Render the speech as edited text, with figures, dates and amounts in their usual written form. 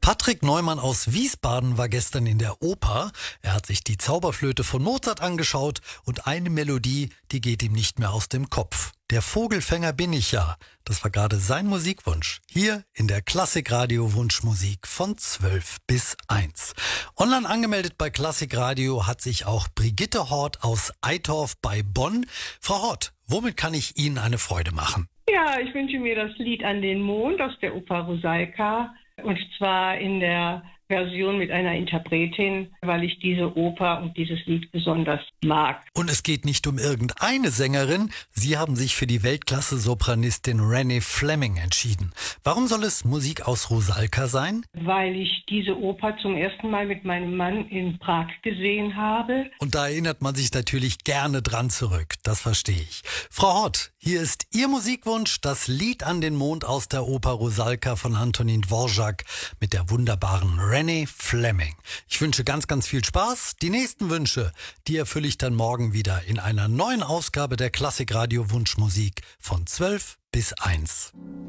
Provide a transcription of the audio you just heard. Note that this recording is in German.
Patrick Neumann aus Wiesbaden war gestern in der Oper. Er hat sich die Zauberflöte von Mozart angeschaut und eine Melodie, die geht ihm nicht mehr aus dem Kopf. Der Vogelfänger bin ich ja. Das war gerade sein Musikwunsch. Hier in der Klassikradio Wunschmusik von 12 bis 1. Online angemeldet bei Klassikradio hat sich auch Brigitte Hort aus Eitorf bei Bonn. Frau Hort, womit kann ich Ihnen eine Freude machen? Ja, ich wünsche mir das Lied an den Mond aus der Oper Rusalka. Und zwar in der Version mit einer Interpretin, weil ich diese Oper und dieses Lied besonders mag. Und es geht nicht um irgendeine Sängerin. Sie haben sich für die Weltklasse-Sopranistin Renée Fleming entschieden. Warum soll es Musik aus Rusalka sein? Weil ich diese Oper zum ersten Mal mit meinem Mann in Prag gesehen habe. Und da erinnert man sich natürlich gerne dran zurück. Das verstehe ich. Frau Hort, hier ist Ihr Musikwunsch, das Lied an den Mond aus der Oper Rusalka von Antonin Dvorak mit der wunderbaren Renée Fleming. Ich wünsche ganz, ganz viel Spaß. Die nächsten Wünsche, die erfülle ich dann morgen wieder in einer neuen Ausgabe der Klassikradio Wunschmusik von 12 bis 1.